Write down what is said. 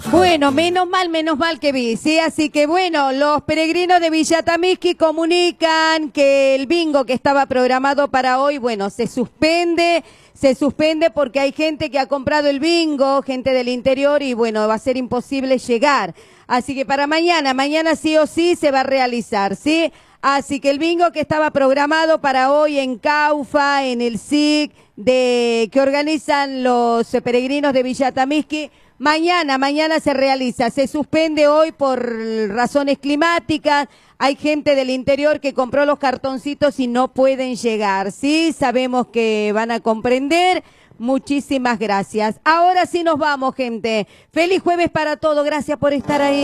Bueno, menos mal que vi, ¿sí? Así que bueno, los peregrinos de Villa Atamisqui comunican que el bingo que estaba programado para hoy, bueno, se suspende porque hay gente que ha comprado el bingo, gente del interior, y bueno, va a ser imposible llegar. Así que para mañana sí o sí se va a realizar, ¿sí? Así que el bingo que estaba programado para hoy en Caufa, en el SIC, que organizan los peregrinos de Villa Atamisqui, mañana se realiza. Se suspende hoy por razones climáticas. Hay gente del interior que compró los cartoncitos y no pueden llegar, ¿sí? Sabemos que van a comprender. Muchísimas gracias. Ahora sí nos vamos, gente. Feliz jueves para todos. Gracias por estar ahí.